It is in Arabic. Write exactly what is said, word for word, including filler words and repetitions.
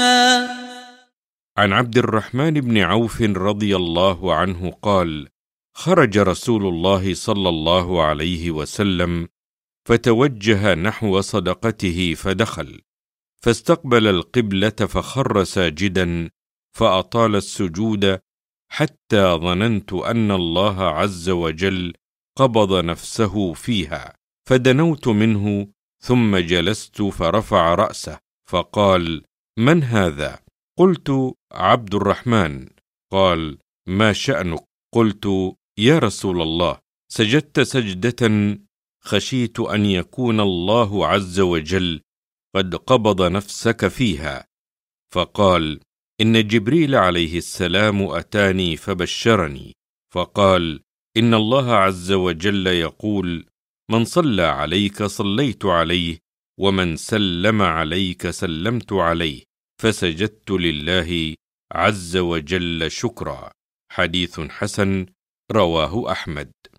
عن عبد الرحمن بن عوف رضي الله عنه قال: خرج رسول الله صلى الله عليه وسلم فتوجه نحو صدقته فدخل، فاستقبل القبلة فخر ساجدا فأطال السجود حتى ظننت أن الله عز وجل قبض نفسه فيها، فدنوت منه ثم جلست فرفع رأسه فقال: من هذا؟ قلت: عبد الرحمن. قال: ما شأنك؟ قلت: يا رسول الله، سجدت سجدة خشيت أن يكون الله عز وجل قد قبض نفسك فيها. فقال: إن جبريل عليه السلام أتاني فبشرني فقال: إن الله عز وجل يقول: من صلى عليك صليت عليه، ومن سلم عليك سلمت عليه، فسجدت لله عز وجل شكرا. حديث حسن رواه أحمد.